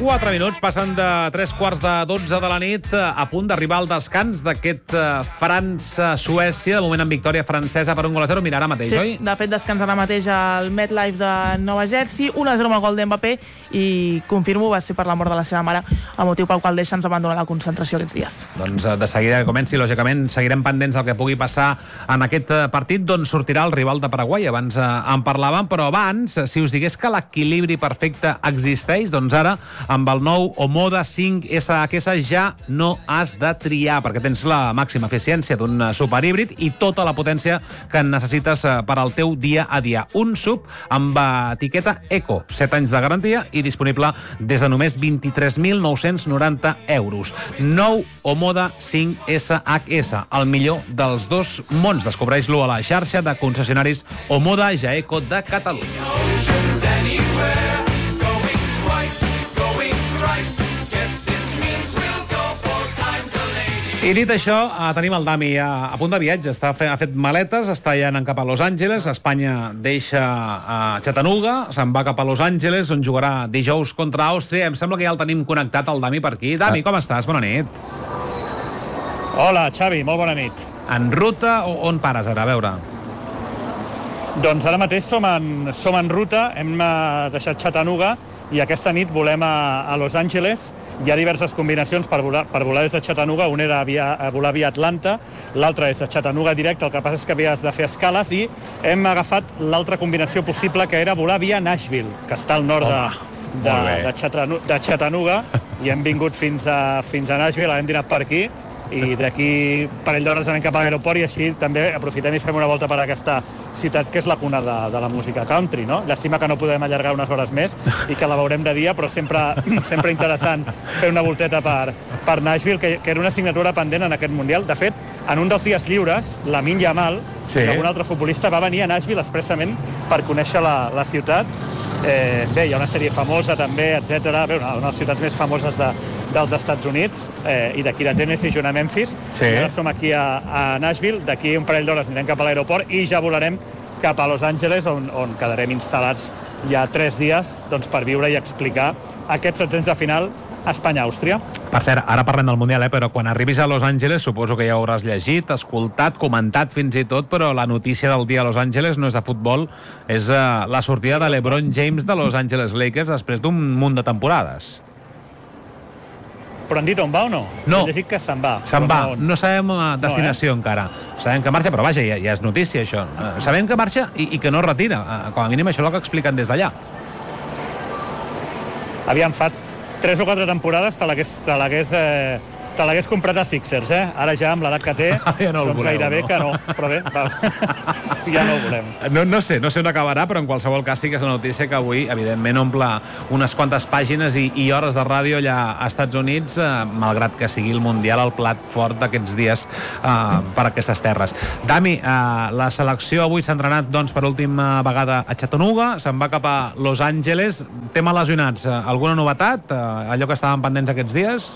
4 minuts, passen de 3:45 de la nit, a punt d'arribar al descans d'aquest França-Suècia, de moment en victòria francesa per 1-0. Mira, ara mateix, sí, oi? De fet, descansa ara mateix al MetLife de Nova Jersey, 1-0 amb el gol d'Mbappé, i confirmo, va ser per la mort de la seva mare, el motiu pel qual deixa'ns abandonar la concentració aquests dies. Doncs de seguida que comenci, lògicament, seguirem pendents del que pugui passar en aquest partit, d'on sortirà el rival de Paraguai. Abans en parlàvem, però abans, si us digués que l'equilibri perfecte existeix, doncs ara, amb el nou Omoda 5 SHS ja no has de triar, perquè tens la màxima eficiència d'un superhíbrid i tota la potència que necessites per al teu dia a dia. Un sub amb etiqueta Eco, 7 anys de garantia i disponible des de només 23.990 euros. Nou Omoda 5 SHS, el millor dels dos mons. Descobreix-lo a la xarxa de concessionaris Omoda Jaeco de Catalunya. I dit això, tenim el Dami a punt de viatge. Ha fet maletes, està ja anant cap a Los Angeles. Espanya deixa a Chattanooga, se'n va cap a Los Angeles, on jugarà dijous contra Àustria. Em sembla que ja el tenim connectat, el Dami, per aquí. Dami, com estàs? Bona nit. Hola, Xavi, molt bona nit. En ruta o on pares ara? A veure. Doncs ara mateix som en ruta, hem deixat Chattanooga i aquesta nit volem a Los Angeles. Hi ha diverses combinacions per volar des de Chattanooga. Una era volar via Atlanta, l'altra és de Chattanooga directe. El que passa és que havies de fer escales i hem agafat l'altra combinació possible, que era volar via Nashville, que està al nord de Chattanooga, i hem vingut fins a Nashville, hem dinat per aquí, i d'aquí un parell d'hores anem cap a l'aeroport, i així també aprofitem i fem una volta per aquesta ciutat que és la cuna de la música country, no? Llàstima que no podem allargar unes hores més i que la veurem de dia, però sempre interessant fer una volteta per Nashville, que era una assignatura pendent en aquest Mundial. De fet, en un dels dies lliures, Lamine Yamal, sí, algun altre futbolista, va venir a Nashville expressament per conèixer la ciutat. Bé, hi ha una sèrie famosa també, etc. Bé, una de les ciutats més famoses dels Estats Units, i d'aquí de Tennessee junt a Memphis. Sí. Ara som aquí a Nashville, d'aquí un parell d'hores anirem cap a l'aeroport i ja volarem cap a Los Angeles, on quedarem instal·lats ja 3 dies per viure i explicar aquests setzents de final Espanya-Àustria. Per cert, ara parlem del Mundial, però quan arribis a Los Angeles suposo que ja hauràs llegit, escoltat, comentat fins i tot, però la notícia del dia a Los Angeles no és de futbol, és la sortida de LeBron James de Los Angeles Lakers després d'un munt de temporades. Però han dit on va o no? No. Han llegit que se'n va. Se'n va. No sabem destinació encara. Sabem que marxa, però vaja, ja és notícia, això. Sabem que marxa i que no retira. Com a mínim això és el que expliquen des d'allà. Aviam, fa 3 o 4 temporades te l'hagués comprat a Sixers, eh? Ara ja, amb l'edat que té, ja no el voleu, gairebé no? Que no. Però bé, ja no ho volem. No sé on acabarà, però en qualsevol cas sí que és una notícia que avui, evidentment, omple unes quantes pàgines i hores de ràdio allà a Estats Units, malgrat que sigui el Mundial el plat fort d'aquests dies per aquestes terres. Dami, la selecció avui s'ha entrenat per última vegada a Chattanooga, se'n va cap a Los Angeles. Tema lesionats, alguna novetat? Allò que estàvem pendents aquests dies?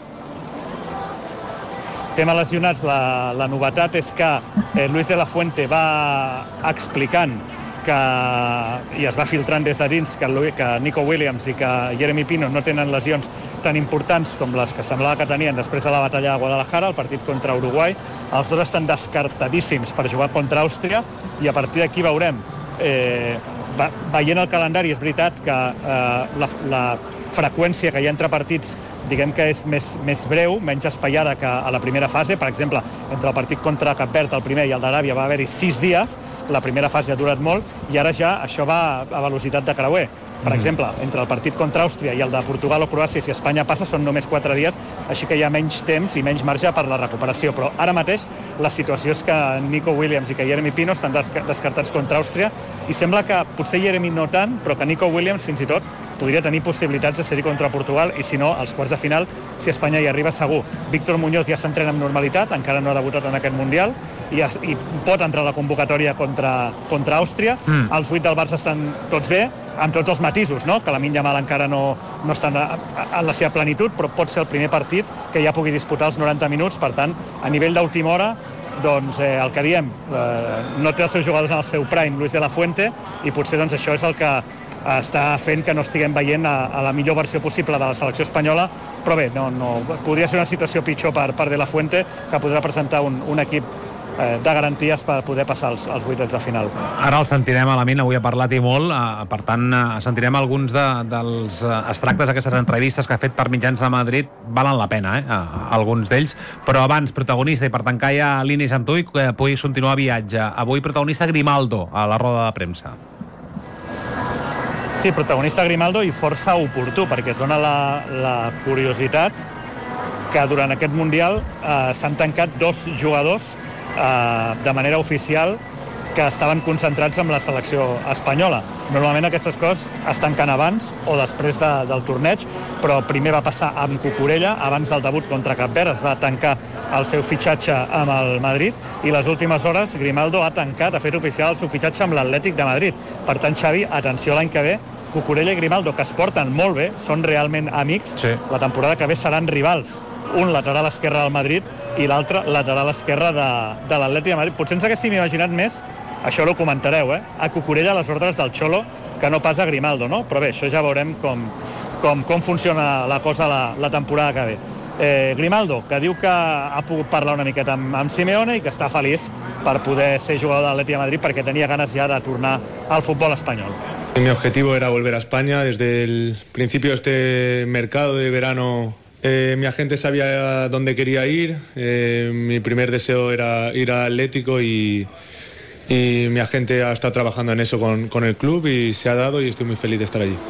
Tema lesionats, la novetat és que Luis de la Fuente va explicant i es va filtrant des de dins que Nico Williams i que Jeremy Pino no tenen lesions tan importants com les que semblava que tenien després de la batalla de Guadalajara, el partit contra Uruguai. Els dos estan descartadíssims per jugar contra Àustria i a partir d'aquí veurem. Veient el calendari, és veritat que la freqüència que hi ha entre partits diguem que és més breu, menys espaiada que a la primera fase. Per exemple, entre el partit contra Cap Verd, el primer, i el d'Aràbia va haver-hi 6 dies, la primera fase ha durat molt, i ara ja això va a velocitat de creuer. Per exemple, entre el partit contra Àustria i el de Portugal o Croàcia, si Espanya passa, són només 4 dies, així que hi ha menys temps i menys marge per la recuperació. Però ara mateix la situació és que Nico Williams i que Jeremy Pino estan descartats contra Àustria, i sembla que potser Jeremy no tant, però que Nico Williams fins i tot podria tenir possibilitats de ser-hi contra Portugal, i si no, als quarts de final, si Espanya hi arriba, segur. Víctor Muñoz ja s'entrena amb normalitat, encara no ha debutat en aquest Mundial, i pot entrar a la convocatòria contra Àustria. Els 8 del Barça estan tots bé, amb tots els matisos, no? Que Lamine Yamal encara no està en la seva plenitud, però pot ser el primer partit que ja pugui disputar els 90 minuts. Per tant, a nivell d'última hora, doncs el que diem, no té els seus jugadors en el seu prime, Luis de la Fuente, i potser doncs això és el que està fent que no estiguem veient a la millor versió possible de la selecció espanyola, però bé, no podria ser una situació pitjor per De La Fuente, que podrà presentar un equip de garanties per poder passar els vuitens de final. Ara el sentirem a la mina, avui ha parlat i molt, per tant sentirem alguns dels extractes d'aquestes entrevistes que ha fet per mitjans de Madrid, valen la pena, alguns d'ells, però abans protagonista, i per tancar ja línies amb tu i que puguis continuar viatge. Avui protagonista Grimaldo a la roda de premsa. Sí, protagonista Grimaldo, i força oportú, perquè es dona la curiositat que durant aquest Mundial s'han tancat 2 jugadors de manera oficial que estaven concentrats amb la selecció espanyola. Normalment aquestes coses es tanquen abans o després del torneig, però primer va passar amb Cucurella, abans del debut contra Cap Verd es va tancar el seu fitxatge amb el Madrid, i les últimes hores Grimaldo ha fet oficial el seu fitxatge amb l'Atlètic de Madrid. Per tant, Xavi, atenció l'any que ve, Cucurella i Grimaldo, que es porten molt bé, són realment amics, sí. La temporada que ve seran rivals. Un lateral esquerre del Madrid i l'altre lateral esquerre de l'Atlètic de Madrid. Potser ens haguéssim imaginat més, això ho comentareu, a Cucurella a les ordres del Xolo, que no pas a Grimaldo, no? Però bé, això ja veurem com funciona la cosa la temporada que ve. Grimaldo, que diu que ha pogut parlar una miqueta amb Simeone i que està feliç per poder ser jugador de l'Atlètic de Madrid, perquè tenia ganes ja de tornar al futbol espanyol. Mi objetivo era volver a España. Desde el principio de este mercado de verano mi agente sabía dónde quería ir. Mi primer deseo era ir al Atlético y mi agente ha estado trabajando en eso con el club y se ha dado, y estoy muy feliz de estar allí.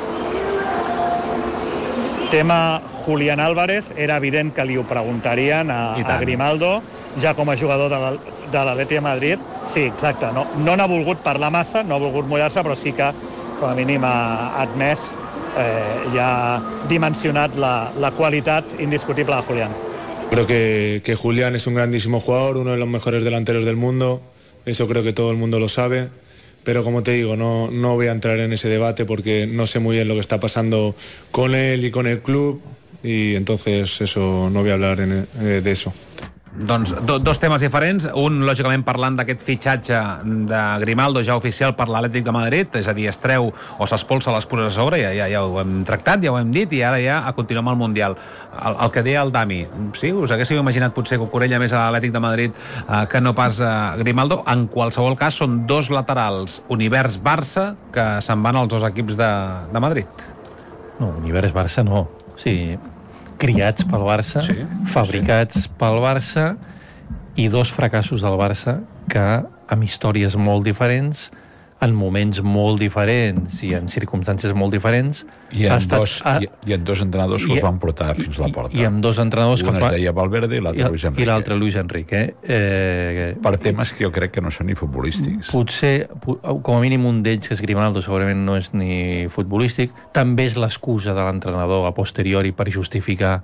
Tema Julián Álvarez, era evident que li ho preguntarien a Grimaldo, ja com a jugador de l'Atlètic de Madrid. Sí, exacte, no n'ha volgut parlar massa, no ha volgut mullar-se, però sí que com a mínim ha admès y ha dimensionat la cualidad indiscutible de Julián. Creo que Julián es un grandísimo jugador, uno de los mejores delanteros del mundo, eso creo que todo el mundo lo sabe, pero como te digo, no voy a entrar en ese debate porque no sé muy bien lo que está pasando con él y con el club, y entonces eso no voy a hablar de eso. Doncs dos temes diferents, un lògicament parlant d'aquest fitxatge de Grimaldo ja oficial per l'Atlètic de Madrid, és a dir, es treu o s'espolsa les pures a sobre, ja ho hem tractat, ja ho hem dit, i ara ja continuem al Mundial. El que deia el Dami, sí, us haguéssiu imaginat potser Cucurella més a l'Atlètic de Madrid que no pas Grimaldo? En qualsevol cas són 2 laterals univers Barça que se'n van als 2 equips de Madrid. No, univers Barça no, sí, criats pel Barça, sí, fabricats pel Barça, i 2 fracassos del Barça que, amb històries molt diferents, en moments molt diferents i en circumstàncies molt diferents, i en dos entrenadors que els van portar fins a la porta. I amb 2 entrenadors que es deia Valverde i l'altre Luis Enrique. I l'altre Luis Enrique. Per temes que jo crec que no són ni futbolístics. Potser, com a mínim un d'ells, que és Grimaldo, segurament no és ni futbolístic. També és l'excusa de l'entrenador a posteriori per justificar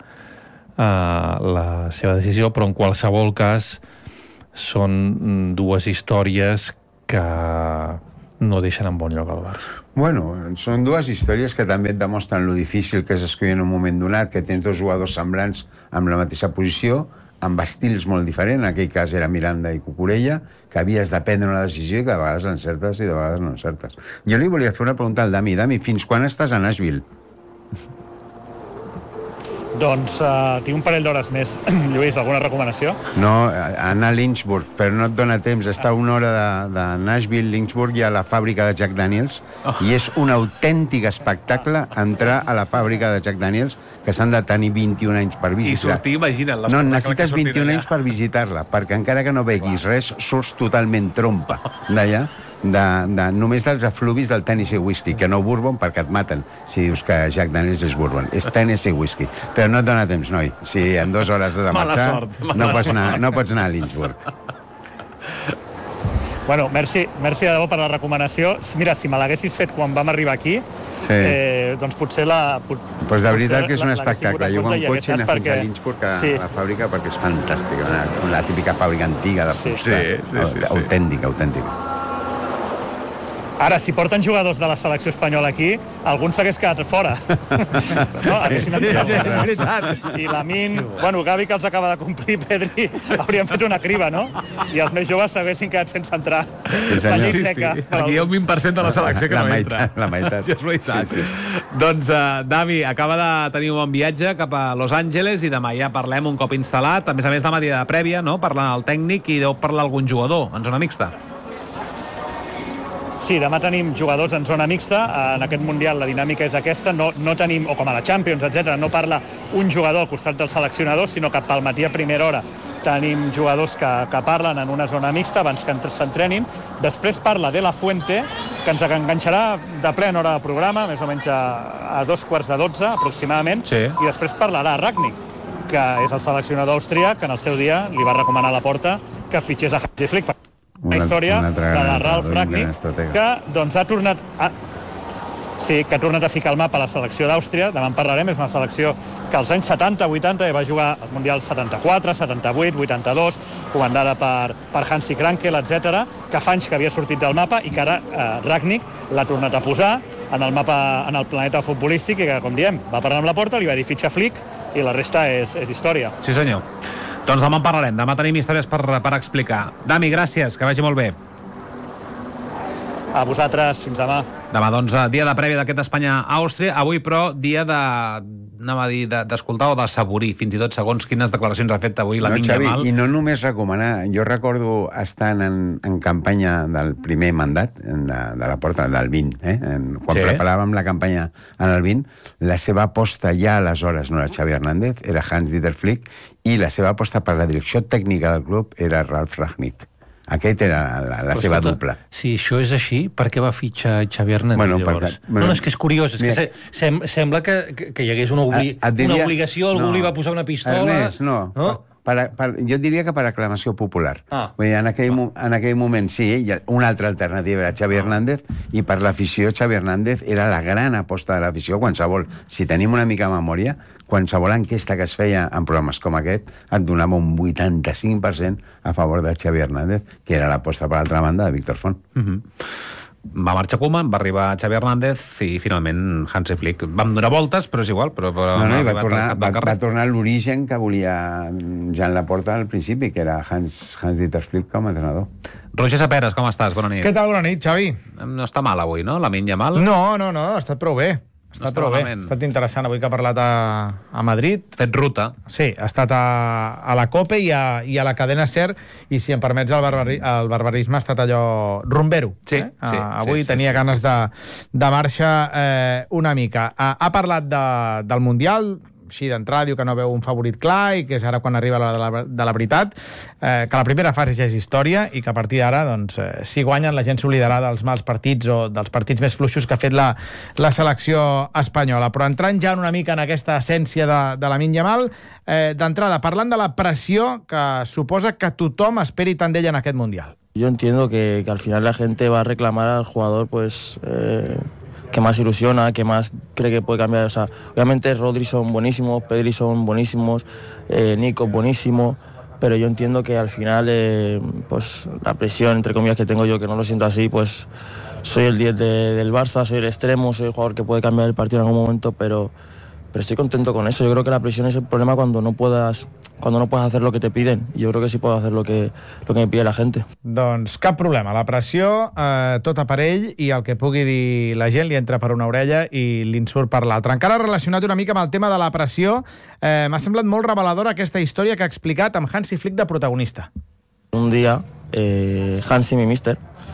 la seva decisió, però en qualsevol cas són 2 històries que no deixen en bon lloc el Barça. Bueno, són 2 històries que també et demostren lo difícil que és escollir en un moment donat, que tens 2 jugadors semblants amb la mateixa posició, amb estils molt diferents, en aquell cas era Miranda i Cucurella, que havies de prendre una decisió i que de vegades encertes i de vegades no encertes. Jo li volia fer una pregunta al Dami. Dami, fins quan estàs a Nashville? Doncs tinc un parell d'hores més. Lluís, alguna recomanació? No, anar a Lynchburg, però no et dona temps. Està a 1 hora de Nashville, Lynchburg, hi ha la fàbrica de Jack Daniels, i és un autèntic espectacle entrar a la fàbrica de Jack Daniels, que s'han de tenir 21 anys per visitar. I sortir, imagina't. No, necessites 21 anys per visitar-la, perquè encara que no veguis res, surts totalment trompa d'allà, només dels efluvis del Tennessee Whiskey, que no bourbon perquè et maten si dius que Jack Daniels és bourbon, és Tennessee Whiskey, però no et dona temps, noi. Si en 2 hores has de marxar, no pots anar a Lynchburg. Bueno, merci de debò per la recomanació. Mira, si me l'haguessis fet quan vam arribar aquí, doncs potser pues de veritat que és un espectacle. Jo amb cotxe anar fins a Lynchburg, a la fàbrica, perquè és fantàstica, la típica fàbrica antiga de fusta, autèntica. Ara, si porten jugadors de la selecció espanyola aquí, algun s'hagués quedat fora. No? Sí, és veritat. I Lamine, bueno, Gavi, que els acaba de complir, Pedri, haurien fet una criba, no? I els més joves s'haguessin quedat sense entrar. Sí, La llei seca. Aquí hi ha un 20% de la selecció que no entra. La meitat. Sí, és veritat. Doncs, Dami, acaba de tenir un bon viatge cap a Los Angeles i demà ja parlem un cop instal·lat. A més, demà dia de prèvia, no? Parlant el tècnic i deu parlar algun jugador en zona mixta. Sí, demà tenim jugadors en zona mixta. En aquest Mundial la dinàmica és aquesta. No tenim, o com a la Champions, etc. no parla un jugador al costat del seleccionador, sinó que pel matí a primera hora tenim jugadors que parlen en una zona mixta abans que s'entrenin. Després parla De La Fuente, que ens enganxarà de ple en hora de programa, més o menys a 2:45 aproximadament, sí. I després parlarà Rangnick, que és el seleccionador austríac, que en el seu dia li va recomanar a la Porta que fitxés a Hansi Flick. Una història de Ralf Rangnick, que doncs ha tornat a ficar el mapa a la selecció d'Àustria. Demà en parlarem. És una selecció que als anys 70-80 va jugar al Mundial 74, 78, 82, comandada per Hansi Krankel, etc., que fa anys que havia sortit del mapa i que ara Rangnick l'ha tornat a posar en el mapa, en el planeta futbolístic, i que, com diem, va parlar amb la Porta, li va dir fitxa Flick, i la resta és història. Sí, senyor. Doncs demà en parlarem. Demà tenim històries per explicar. Dami, gràcies, que vagi molt bé. A vosaltres, fins demà. Demà, doncs, dia de prèvia d'aquest Espanya-Àustria. Avui, però, dia d'escoltar o d'assaborir, fins i tot segons quines declaracions ha fet avui la Lamine Yamal. I no només recomanar. Jo recordo estant en campanya del primer mandat de la Porta, del 20, quan preparàvem la campanya en el 20, la seva aposta ja aleshores no era Xavi Hernández, era Hans-Dieter Flick, i la seva aposta per la direcció tècnica del club era Ralf Rangnick. Aquest era la seva dupla. Si això és així, per què va fitxar Xavi Hernández llavors? No, és que és curiós, és que sembla que hi hagués una obligació, algú li va posar una pistola... Ernest, no. Jo diria que per aclamació popular. Vull dir, en aquell moment sí, una altra alternativa era Xavi Hernández, i per l'afició Xavi Hernández era la gran aposta de l'afició. Si tenim una mica de memòria, qualsevol enquesta que es feia en programes com aquest et donava un 85% a favor de Xavi Hernández, que era l'aposta, per altra banda, de Víctor Font. Va marxar Koeman, va arribar Xavi Hernández i finalment Hansi Flick. Vam donar voltes, però és igual. Va tornar a l'origen que volia Jean Laporta al principi, que era Hans-Dieter Flick com a entrenador. Roger Saperes, com estàs? Bona nit. Què tal? Bona nit, Xavi. No està mal avui, no? Lamine Yamal? No, ha estat prou bé. Ha estat interessant avui que ha parlat a Madrid. Fet ruta. Sí, ha estat a la COPE i a la cadena SER, i si em permets el barbarisme ha estat allò rumbero. Avui tenia ganes de marxa una mica. Ha parlat del Mundial, així d'entrada, diu que no veu un favorit clar i que és ara quan arriba l'hora de la veritat, que la primera fase ja és història i que a partir d'ara, doncs, si guanyen, la gent s'oblidarà dels mals partits o dels partits més fluixos que ha fet la selecció espanyola. Però entrant ja una mica en aquesta essència de Lamine Yamal, d'entrada, parlant de la pressió que suposa que tothom esperi tant d'ella en aquest Mundial. Yo entiendo que al final la gente va a reclamar al jugador, pues... que más ilusiona, que más cree que puede cambiar. O sea, obviamente Rodri son buenísimos, Pedri son buenísimos, Nico buenísimo, pero yo entiendo que al final pues la presión, entre comillas, que tengo yo, que no lo siento así, pues soy el 10 del Barça, soy el extremo, soy el jugador que puede cambiar el partido en algún momento, pero estoy contento con eso. Yo creo que la presión es el problema cuando no puedes hacer lo que te piden. Yo creo que sí puedo hacer lo que me pide la gente. Doncs cap problema. La pressió, tot a per ell, i el que pugui dir la gent li entra per una orella i li en surt per l'altra. Encara relacionat una mica amb el tema de la pressió, m'ha semblat molt reveladora aquesta història que ha explicat amb Hansi Flick de protagonista. Un día, Hansi, mi mister,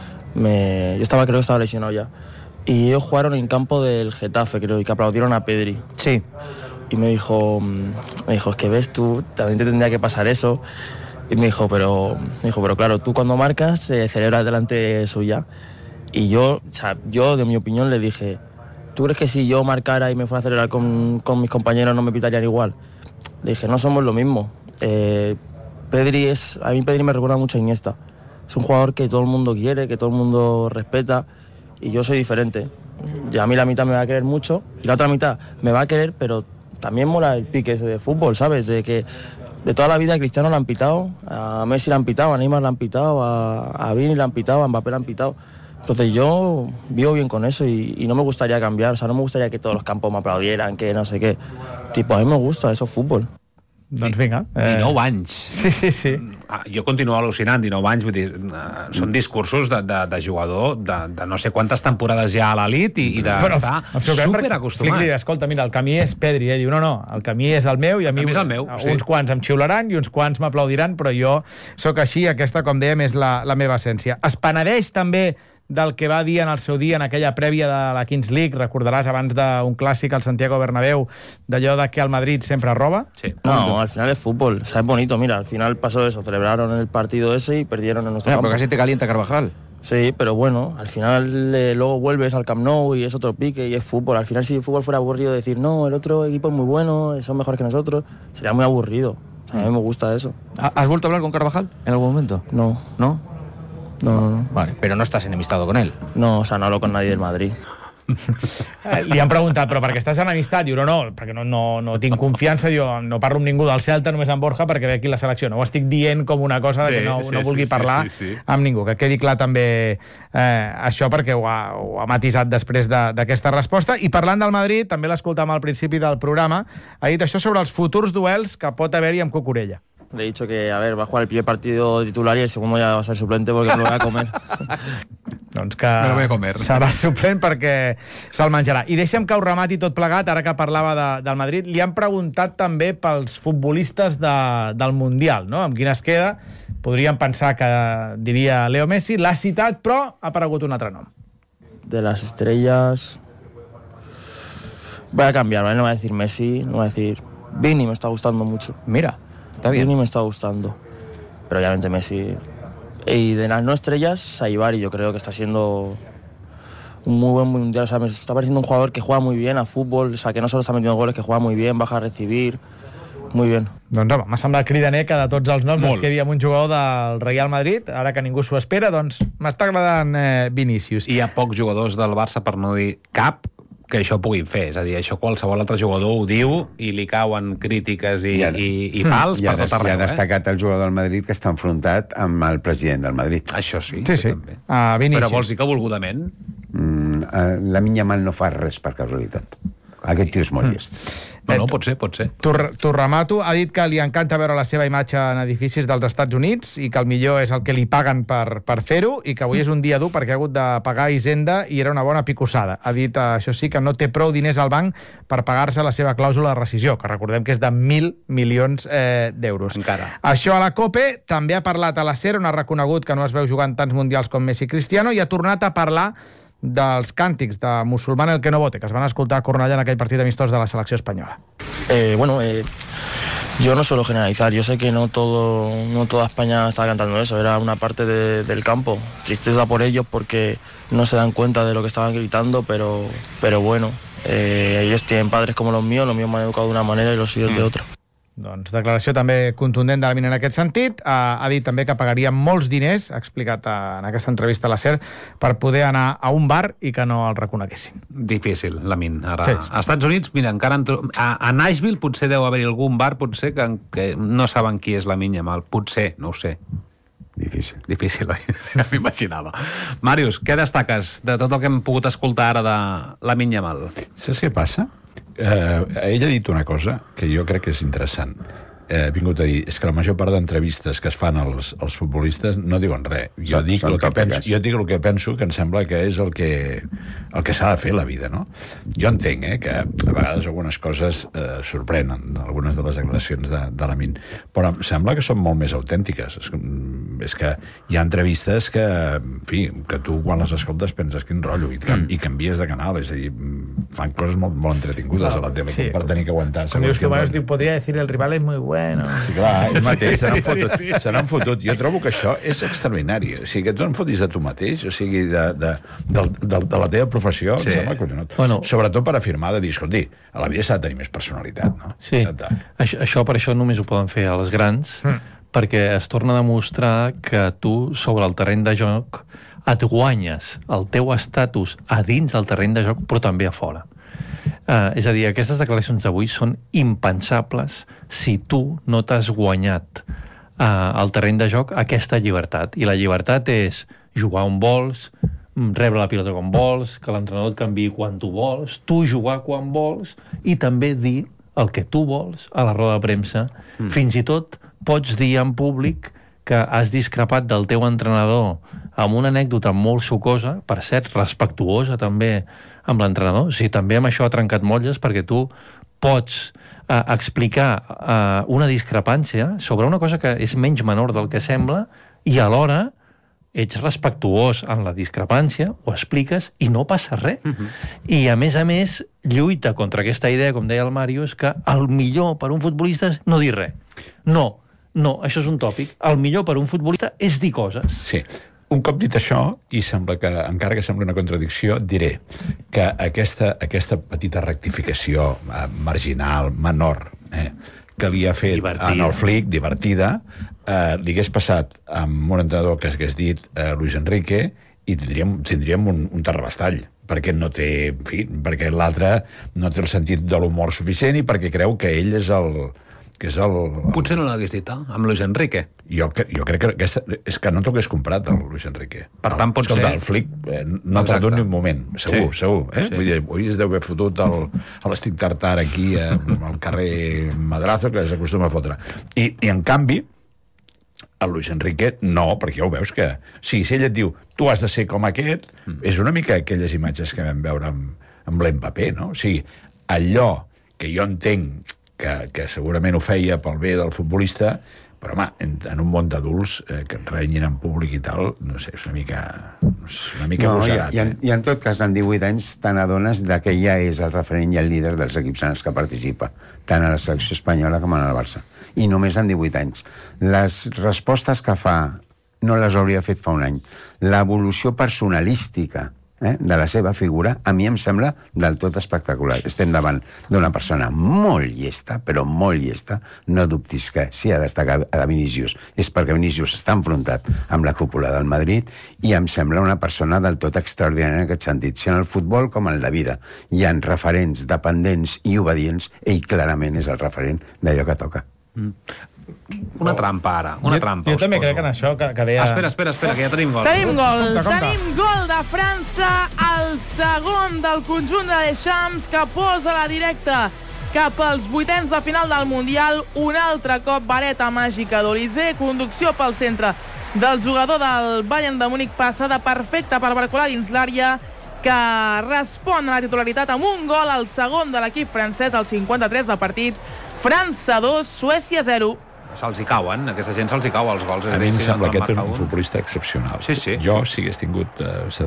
creo que estaba lesionado ya, y ellos jugaron en campo del Getafe, creo, y que aplaudieron a Pedri. Sí. Y me dijo, es que ves, tú también te tendría que pasar eso. Y me dijo, pero claro, tú cuando marcas se celebra delante suya. Y yo, de mi opinión, le dije, ¿tú crees que si yo marcara y me fuera a celebrar con mis compañeros no me pitarían igual? Le dije, no somos lo mismo. A mí Pedri me recuerda mucho a Iniesta. Es un jugador que todo el mundo quiere, que todo el mundo respeta, y yo soy diferente. Y a mí la mitad me va a querer mucho y la otra mitad me va a querer, pero también mola el pique ese de fútbol, ¿sabes? De que de toda la vida a Cristiano le han pitado, a Messi le han pitado, a Neymar le han pitado, a Vini le han pitado, a Mbappé le han pitado. Entonces yo vivo bien con eso y no me gustaría cambiar, o sea, no me gustaría que todos los campos me aplaudieran, que no sé qué. Tipo, a mí me gusta, eso es fútbol. Doncs vinga. 19 anys. Sí. Jo continuo al·lucinant, 19 anys, vull dir, són discursos de jugador de no sé quantes temporades ja a l'elit i d'estar superacostumat. Flick, escolta, mira, el camí és Pedri, diu, no, el camí és el meu i a mi uns quants em xiularan i uns quants m'aplaudiran, però jo sóc així, aquesta, com dèiem, és la meva essència. Es penedeix també del que va dir en el seu dia en aquella prèvia de la Kings League, recordaràs abans d'un clàssic al Santiago Bernabéu, d'allò de que el Madrid sempre roba? Sí. No, al final es fútbol, o sea, es bonito, mira, al final pasó eso, celebraron el partido ese y perdieron en nuestro campo. Pero casi te calienta Carvajal. Sí, pero bueno, al final luego vuelves al Camp Nou y es otro pique y es fútbol. Al final si el fútbol fuera aburrido decir, no, el otro equipo es muy bueno, son mejores que nosotros, sería muy aburrido. O sea, a mí me gusta eso. ¿Has vuelto a hablar con Carvajal en algún momento? No. ¿No? No. Vale, pero no estás enemistado con él. No, o sea, no hablo con nadie del Madrid. Li han preguntat, però per què estàs enemistat? Diu, no, perquè no tinc confiança, diu, no parlo amb ningú del Celta, només amb Borja, perquè ve aquí la selecció. No ho estic dient com una cosa que no vulgui parlar amb ningú. Que quedi clar també això, perquè ho ha matisat després d'aquesta resposta. I parlant del Madrid, també l'escoltàvem al principi del programa, ha dit això sobre els futurs duels que pot haver-hi amb Cucurella. Le he dicho que, va a jugar el primer partido titular y el segundo ya va a ser suplente porque me lo voy a comer. Doncs que serà suplent perquè se'l menjarà. I deixa'm que ho remati tot plegat, ara que parlava del Madrid. Li han preguntat també pels futbolistes del Mundial, no? Amb quin es queda. Podríem pensar que diria Leo Messi, l'ha citat, però ha aparegut un altre nom. De las estrellas... Voy a cambiar, ¿vale? No voy a decir Messi, no voy a decir... Vini me está gustando mucho. Mira. Está bien. Vini me está gustando. Pero obviamente Messi. Y de las no estrellas, Saibari, yo creo que está siendo un muy buen mundial. O sea, me está pareciendo un jugador que juega muy bien a fútbol. O sea, que no solo está metiendo goles, que juega muy bien, baja a recibir. Muy bien. Doncs home, m'ha semblat cridaner que de tots els noms es quedi amb un jugador del Real Madrid, ara que ningú s'ho espera, doncs m'està agradant Vinícius. Hi ha pocs jugadors del Barça, per no dir cap, que això puguin fer, és a dir, això qualsevol altre jugador ho diu i li cauen crítiques i pals per tot arreu. Ja ha destacat el jugador del Madrid que està enfrontat amb el president del Madrid. Això sí. També. Però vols dir que volgudament? Lamine Yamal no fa res per casualitat. Aquest tio és molt llest. No, pot ser. T'ho remato. Ha dit que li encanta veure la seva imatge en edificis dels Estats Units i que el millor és el que li paguen per fer-ho i que avui és un dia dur perquè ha hagut de pagar Hisenda i era una bona picossada. Ha dit, això sí, que no té prou diners al banc per pagar-se la seva clàusula de rescisió, que recordem que és de 1.000 milions d'euros. Encara. Això a la COPE. També ha parlat a la SER, on ha reconegut que no es veu jugant tants mundials com Messi i Cristiano, i ha tornat a parlar dels càntics de Musulmán el que no vote, que es van escoltar a Cornellà en aquell partit amistós de la selecció espanyola. Yo no suelo generalizar, yo sé que no toda España estaba cantando eso, era una parte del campo. Tristeza por ellos porque no se dan cuenta de lo que estaban gritando, pero bueno, ellos tienen padres como los míos me han educado de una manera y los suyos de otra. Doncs declaració també contundent de la Mina en aquest sentit. Ha dit també que pagaria molts diners, ha explicat en aquesta entrevista a la SER, per poder anar a un bar i que no el reconeguessin. Difícil, la Min. Ara, sí. Als Estats Units, mira, encara a Nashville potser deu haver-hi algun bar, potser que no saben qui és la Lamine Yamal. Potser, no ho sé. Difícil, oi? No m'imaginava. Màrius, què destaques de tot el que hem pogut escoltar ara de la Lamine Yamal? Saps què passa? Ell ha dit una cosa que jo crec que és interessant. Ha vingut a dir, és que la major part d'entrevistes que es fan als futbolistes no diuen res. Jo dic el que penso, que em sembla que és el que s'ha de fer a la vida, no? Jo entenc que a vegades algunes coses sorprenen, algunes de les declaracions de la Min, però em sembla que són molt més autèntiques. És que hi ha entrevistes que, en fi, que tu quan les escoltes penses quin rotllo i canvies de canal, és a dir, fan coses molt entretingudes a la tele per tenir que aguantar. Com dius que abans podria dir el rival és muy bueno. Sí, clar, ells mateix se n'han fotut. Jo trobo que això és extraordinari. O sigui, que tu en fotis de tu mateix, o sigui, de la teva professió, em sembla collonut. Sobretot per afirmar, de dir, escolti, a la vida s'ha de tenir més personalitat, no? Sí, per això només ho poden fer a les grans, perquè es torna a demostrar que tu, sobre el terreny de joc, et guanyes el teu estatus a dins del terreny de joc, però també a fora. És a dir, aquestes declaracions d'avui són impensables si tu no t'has guanyat al terreny de joc aquesta llibertat. I la llibertat és jugar on vols, rebre la pilota quan vols, que l'entrenador et canviï quan tu vols, tu jugar quan vols i també dir el que tu vols a la roda de premsa. Fins i tot pots dir en públic que has discrepat del teu entrenador amb una anècdota molt sucosa, per cert, respectuosa també amb l'entrenador. O sigui, també amb això ha trencat motlles, perquè tu pots explicar una discrepància sobre una cosa que és menys menor del que sembla i alhora ets respectuós en la discrepància, ho expliques i no passa res. I, a més, lluita contra aquesta idea, com deia el Màrius, que el millor per un futbolista és no dir res. No, això és un tòpic. El millor per un futbolista és dir coses. Sí. Un cop dit això, i sembla que, encara que sembli una contradicció, diré que aquesta petita rectificació marginal, menor, que li ha fet en el Flick, divertida, li hagués passat amb un entrenador que hagués dit Luis Enrique i tindríem un terrabastall, perquè no té, en fi, perquè l'altre no té el sentit de l'humor suficient i perquè creu que ell és el... Potser no l'hagués dit, amb Luis Enrique. Jo crec que és que no t'ho hagués comprat, el Luis Enrique. Per tant, pot ser... El Flick no ha perdut ni un moment, segur. Vull dir, avui es deu haver fotut l'estic tartar aquí al carrer Madrazo, que s'acostuma a fotre. I en canvi, el Luis Enrique no, perquè ja ho veus que... Si ell et diu, tu has de ser com aquest, és una mica aquelles imatges que vam veure amb l'Mbappé, no? O sigui, allò que jo entenc que segurament ho feia pel bé del futbolista, però, home, en un món d'adults que et renyin en públic i tal, no sé, és una mica abusarat. I en tot cas, en 18 anys te n'adones que ja és el referent i el líder dels equips en els que participa, tant a la selecció espanyola com a la Barça. I només en 18 anys. Les respostes que fa no les hauria fet fa un any. L'evolució personalística de la seva figura, a mi em sembla del tot espectacular. Estem davant d'una persona molt llesta, però molt llesta. No dubtis que si ha destacar a Vinícius és perquè Vinícius està enfrontat amb la cúpula del Madrid i em sembla una persona del tot extraordinària en aquest sentit. Si en el futbol com en la vida hi ha referents dependents i obedients, ell clarament és el referent d'allò que toca. Una trampa, ara. Una trampa. Jo també crec en això que deia... Espera, que ja tenim gol. Tenim gol de França, el segon del conjunt de Deschamps, que posa la directa cap als vuitens de final del Mundial. Un altre cop vareta màgica d'Olysée, conducció pel centre del jugador del Bayern de Múnich, passada perfecta per Barcola dins l'àrea, que respon a la titularitat amb un gol, el segon de l'equip francès, al 53 de partit. França 2, Suècia 0. Se'ls hi cauen, aquesta gent se'ls hi cau els gols. A mi em sembla que és un futbolista excepcional. Sí. Jo, si hagués tingut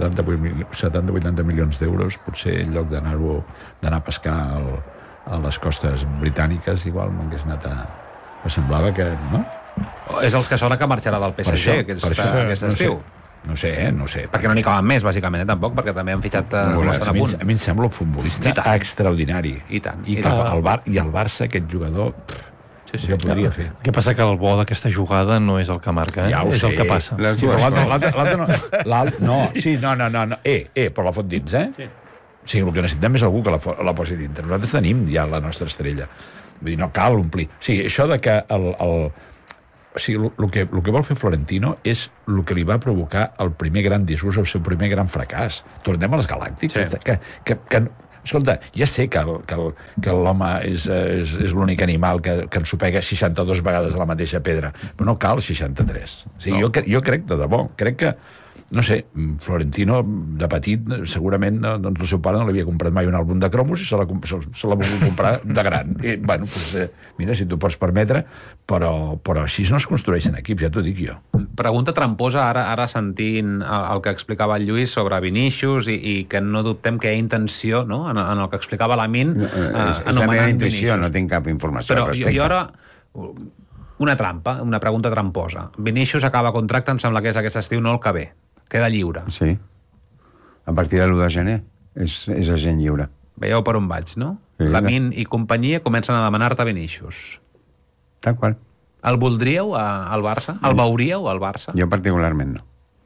70-80 milions d'euros, potser en lloc d'anar a pescar a les costes britàniques, igual m'hagués anat a... Em semblava que... No? És els que sona que marxarà del PSG aquest estiu. No sé. Perquè no n'hi caben més, bàsicament, tampoc, perquè també han fitxat a punt. A mi em sembla un futbolista extraordinari. I tant. I el Barça, aquest jugador... Sí, que podria fer. El que passa que el bo d'aquesta jugada no és el que marca, ja és el que passa. Les dues l'altre no. Sí, no. Però la fot dins, Sí. O sigui, el que necessitem és algú que la posi dintre. Nosaltres tenim ja la nostra estrella. Vull dir, no cal omplir. Sí, això de que o sigui, el que vol fer Florentino és el que li va provocar el primer gran disús, el seu primer gran fracàs. Tornem als Galàctics. Sí. Escolta, ja sé que l'home és l'únic animal que ensopega 62 vegades a la mateixa pedra, però no cal 63. O sigui, jo crec, de debò, crec que, no sé, Florentino, de petit, segurament doncs el seu pare no l'havia comprat mai un àlbum de cromos i se l'ha volgut comprar de gran. I, bueno, doncs, mira, si t'ho pots permetre, però així no es construeixen equips, ja t'ho dic jo. Pregunta tramposa, ara sentint el que explicava el Lluís sobre Vinícius i que no dubtem que hi ha intenció, no?, en el que explicava l'Amin, és la meva intuïció, no tinc cap informació al respecte. Però jo ara... Una trampa, una pregunta tramposa. Vinícius acaba contracte, em sembla que és aquest estiu, no el que ve. Queda lliure. Sí. A partir de l'1 de gener és agent lliure. Veieu per on vaig, no? Sí, Lamine i companyia comencen a demanar-te Vinícius. Tal qual. El voldríeu al Barça? El veuríeu al Barça? Jo particularment no.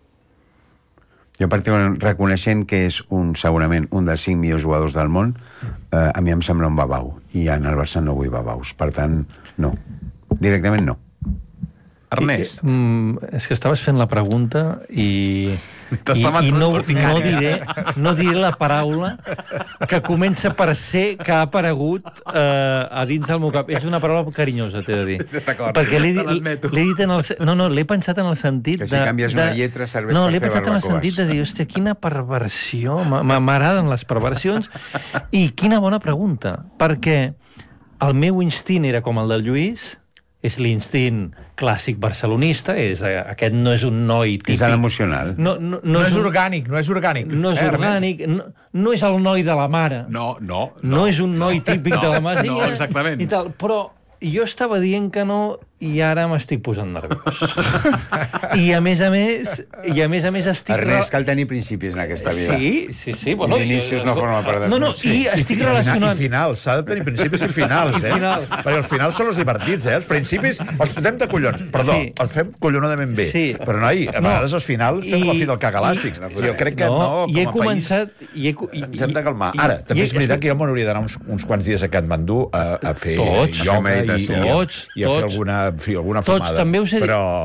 Jo particularment, reconeixent que és segurament un dels 5 millors jugadors del món, a mi em sembla un babau. I en el Barça no vull babaus. Per tant, no. Directament no. Ernest. És que estaves fent la pregunta i no diré la paraula que comença per C que ha aparegut a dins del meu cap. És una paraula carinyosa, t'he de dir. Perquè l'he dit en el... No, l'he pensat en el sentit de... Que si canvies una lletra serveix per fer barbacoes. No, l'he pensat en el sentit de dir, hòstia, quina perversió, m'agraden les perversions, i quina bona pregunta, perquè el meu instint era com el del Lluís, és l'instint clàssic barcelonista, aquest no és un noi típic... És l'emocional. No és orgànic. No és orgànic, no és el noi de la mare. No és un noi típic de la mare. No, exactament. Però jo estava dient que no i ara m'estic posant nerviós. I a més a més estic... Ernest, cal tenir principis en aquesta vida. Sí. Bueno, inicis no forma part dels meus. I estic relacionant... I finals, s'ha de tenir principis i finals, Perquè els finals són els divertits, Els principis els fotem de collons. Perdó, els fem collonadament bé. Però, noi, a vegades els finals fem la fi del cagalàstic. Jo crec que no, com a país... Ens hem de calmar. Ara, també és veritat que jo m'hauria d'anar uns quants dies a Katmandú a fer ioga i a fer alguna fumada. Tots, també us he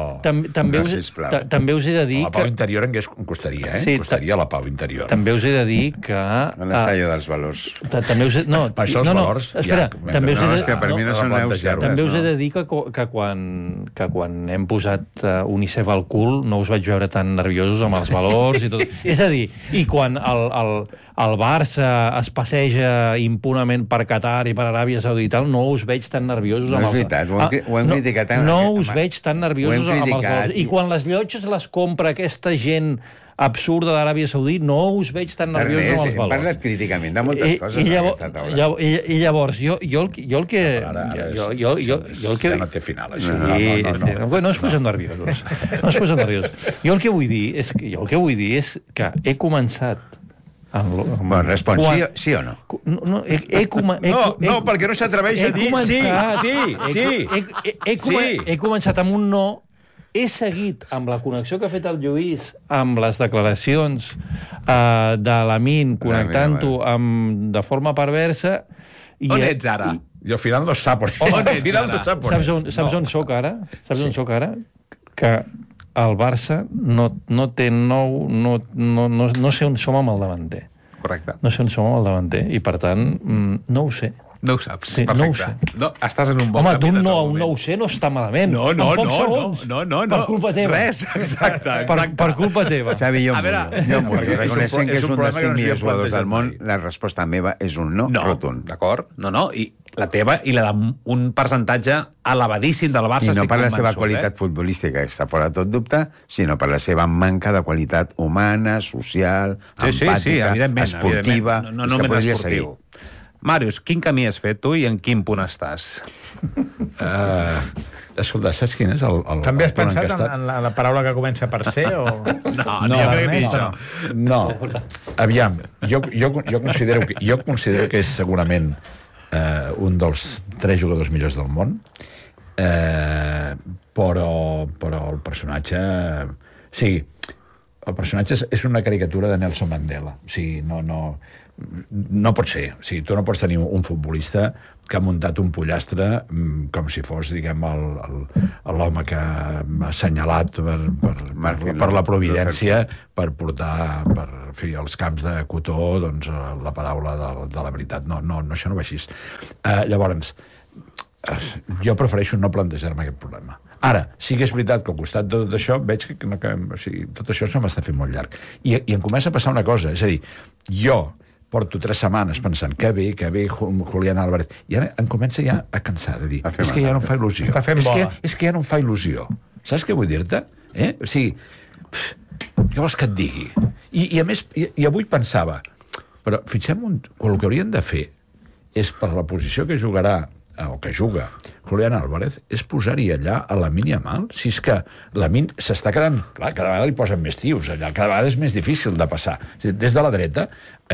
de dir la pau interior em costaria, costaria la pau interior. També us he de dir que... On està allò dels valors? Per això els valors... Espera, també us he de dir que quan hem posat UNICEF al cul no us vaig veure tan nerviosos amb els valors i tot. És a dir, i quan el Barça es passeja impunament per Qatar i per Aràbia Saudita, no us veig tan nerviosos amb els... No és veritat, ho hem criticat. No us veig tan nerviosos amb els valors. I quan les llotges les compra aquesta gent absurda d'Aràbia Saudita, no us veig tan nerviosos amb els valors. Hem parlat críticament de moltes coses en aquesta taula. I llavors, jo el que... Ja no té final, això. No es posen nerviosos. Jo el que vull dir és que he començat... Respon, sí o no? No, perquè no s'atreveix a dir sí. He començat amb un no, he seguit amb la connexió que ha fet el Lluís, amb les declaracions de l'Amin, connectant-ho de forma perversa... On ets ara? I al final no sap on ets. Saps on soc ara? Que el Barça no té no sé on som amb el davanter. Correcte. No sé on som amb el davanter i, per tant, no ho sé. No ho saps, perfecte. No, estàs en un bon camí. Home, d'un no a un no ho sé no està malament. No. Per culpa teva. Res, exacte. Per culpa teva. Xavi, jo m'ho reconeixent que és un dels 5 millors jugadors del món, la resposta meva és un no rotund. D'acord? No, i la teva i la d'un percentatge elevadíssim del Barça. I no per la seva qualitat futbolística, que està fora de tot dubte, sinó per la seva manca de qualitat humana, social, empàtica, esportiva. No només esportiu. Màrius, quin camí has fet tu i en quin punt estàs? Escolta, saps quin és el també has pensat en la paraula que comença per C o... No. Aviam, jo considero que és segurament un dels 3 jugadors millors del món, però el personatge... Sí, el personatge és una caricatura de Nelson Mandela. O sigui, no pot ser. O sigui, tu no pots tenir un futbolista que ha muntat un pollastre com si fos, diguem, l'home que ha assenyalat per la providència per portar als camps de cotó la paraula de la veritat. No, això no va així. Llavors, jo prefereixo no plantejar-me aquest problema. Ara, sí que és veritat que al costat de tot això veig que tot això se m'està fent molt llarg. I em comença a passar una cosa, és a dir, jo porto 3 setmanes pensant que bé Julián Álvarez, i ara em comença ja a cansar de dir, és que ja no em fa il·lusió. Està fent bola. És que ja no em fa il·lusió. Saps què vull dir-te? O sigui, què vols que et digui? I a més, i avui pensava, però fixem el que haurien de fer és per la posició que jugarà o que juga Julián Álvarez, és posar-hi allà a Lamine Yamal. Si és que Lamine s'està quedant... Clar, cada vegada li posen més tios allà, cada vegada és més difícil de passar. Des de la dreta,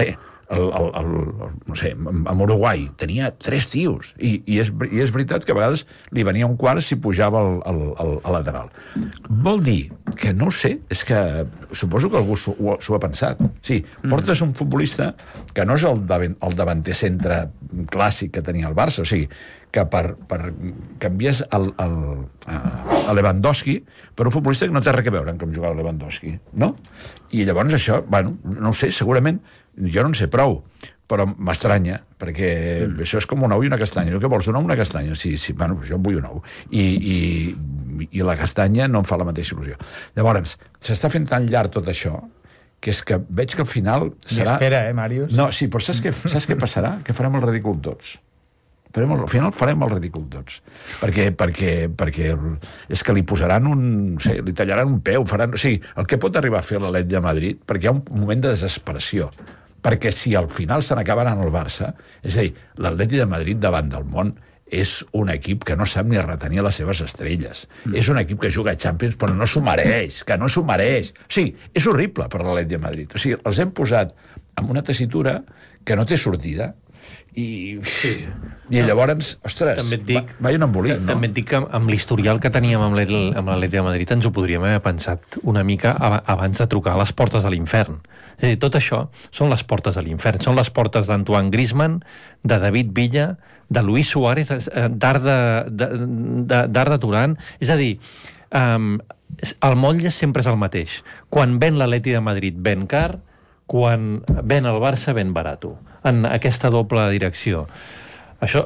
no sé, amb Uruguai tenia 3 tios, i és veritat que a vegades li venia un quart si pujava al lateral. Vol dir que, no ho sé, és que suposo que algú s'ho ha pensat. Sí, portes un futbolista que no és el davanter centre clàssic que tenia el Barça, o sigui, que per canvies a Lewandowski, però un futbolista que no té res a veure amb com jugava Lewandowski, no? I llavors això, bueno, no ho sé, segurament, jo no en sé prou, però m'estranya, perquè això és com un ou i una castanya. Què vols, un ou o una castanya? Sí, bueno, jo vull un ou. I la castanya no em fa la mateixa il·lusió. Llavors, s'està fent tan llarg tot això que és que veig que al final serà... I espera, Màrius? No, sí, però saps què passarà? Que farem el ridícul tots. Al final farem el ridícul tots. Perquè és que li posaran li tallaran un peu, faran... O sigui, el que pot arribar a fer l'Atlètic de Madrid, perquè hi ha un moment de desesperació. Perquè si al final se n'acabaran el Barça, és a dir, l'Atlètic de Madrid davant del món és un equip que no sap ni retenir les seves estrelles. És un equip que juga a Champions, però no s'ho mereix, que no s'ho mereix. O sigui, és horrible per l'Atlètic de Madrid. O sigui, els hem posat en una tessitura que no té sortida, i llavors, ostres, també et dic, va un embolic, no? També et dic que amb l'historial que teníem amb l'Atlètic de Madrid ens ho podríem haver pensat una mica abans de trucar a les portes de l'infern. És a dir, tot això són les portes de l'infern, són les portes d'Antoine Griezmann, de David Villa, de Luis Suárez, d'Arda Turan. És a dir, el motlle sempre és el mateix. Quan ven l'Atlètic de Madrid, ven car, quan ven el Barça, ven barato. En aquesta doble direcció. Això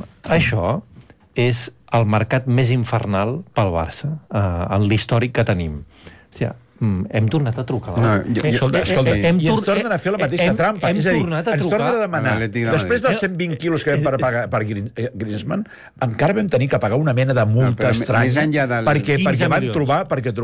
és el mercat més infernal pel Barça, en l'històric que tenim. O sigui, hem tornat a trucar. Escolta, i ens tornen a fer la mateixa trampa. És a dir, ens tornen a demanar, després dels 120 quilos que vam pagar per Griezmann, encara vam tenir que pagar una mena de multa estranya perquè van trobar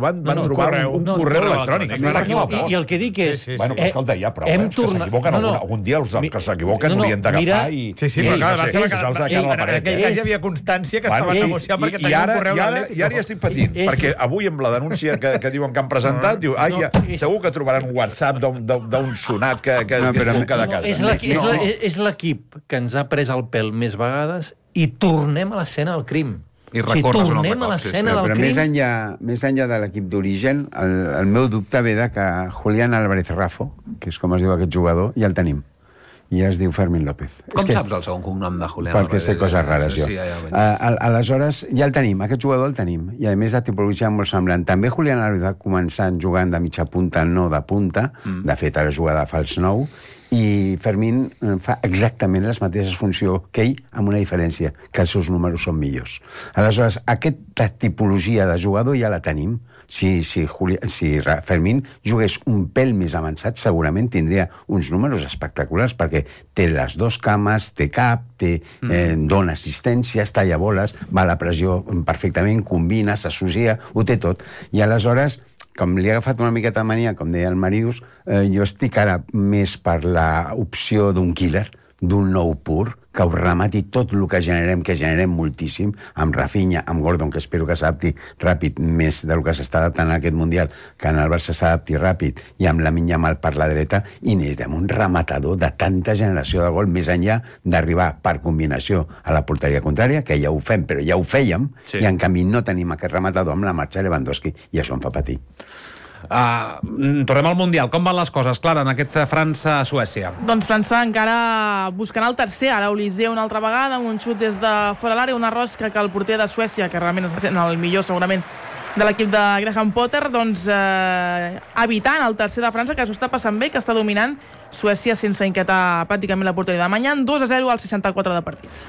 un correu electrònic. I el que dic és... Bueno, escolta, ja prou, que s'equivoquen algun dia, els que s'equivoquen haurien d'agafar i... Sí, però clar, en aquell cas hi havia constància que estaven negociant perquè tenia un correu electrònic. I ara ja estic patint, perquè avui amb la denúncia que diuen que han presentat, diu, segur que trobaran un WhatsApp d'un sonat que es truca de casa. És l'equip que ens ha pres el pèl més vegades i tornem a l'escena del crim. I recorres un altre tornem a cop. l'escena del crim. Però més enllà de l'equip d'origen, el meu dubte ve de que Julián Álvarez Rafo, que és com es diu aquest jugador, ja el tenim. I es diu Fermín López. Com saps el segon cognom de Julián? Perquè sé coses rares, jo. Aleshores, ja el tenim, aquest jugador el tenim. I a més de tipologia molt semblant. També Julián Álvarez va començar jugant de mitja punta, no de punta. De fet, ara juga de fals 9. I Fermín fa exactament les mateixes funcions que ell, amb una diferència, que els seus números són millors. Aleshores, aquesta tipologia de jugador ja la tenim. Si Fermín jugués un pèl més avançat, segurament tindria uns números espectaculars, perquè té les dues cames, té cap, dona assistències, talla boles, va a la pressió perfectament, combina, s'associa, ho té tot. I aleshores, com li ha agafat una miqueta de mania, com deia el Màrius, jo estic ara més per l'opció d'un killer, d'un nou pur, que ho remati tot el que generem moltíssim, amb Rafinha, amb Gordon, que espero que s'adapti ràpid, més del que s'està adaptant en aquest Mundial, que en el Barça s'adapti ràpid, i amb Lamine Yamal per la dreta, i necessitem un rematador de tanta generació de gol, més enllà d'arribar per combinació a la porteria contrària, que ja ho fem, però ja ho fèiem, i en canvi no tenim aquest rematador amb la marxa Lewandowski, i això em fa patir. Tornem al Mundial. Com van les coses, Clara, en aquest França-Suècia? Doncs França encara buscarà el tercer. Ara Olise una altra vegada, amb un xut des de fora l'àrea, una rosca que el porter de Suècia, que realment està sent el millor segurament de l'equip de Graham Potter, doncs evitant el tercer de França, que s'ho està passant bé, que està dominant Suècia sense inquietar pràcticament la porteria de Manyan. 2-0 al 64 de partit.